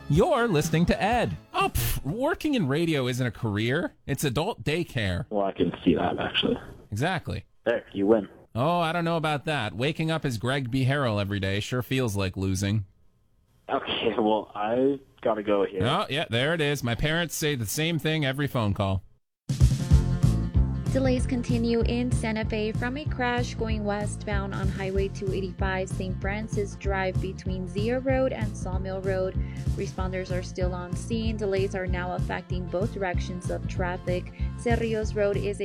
You're listening to Ed. Oh, working in radio isn't a career. It's adult daycare. Well, I can see that, actually. Exactly. There, you win. Oh, I don't know about that. Waking up as Greg B. Harrell every day sure feels like losing. Okay, well, I gotta go here. Oh, yeah, there it is. My parents say the same thing every phone call. Delays continue in Santa Fe from a crash going westbound on Highway 285 St. Francis Drive between Zia Road and Sawmill Road. Responders are still on scene. Delays are now affecting both directions of traffic. Cerrillos Road is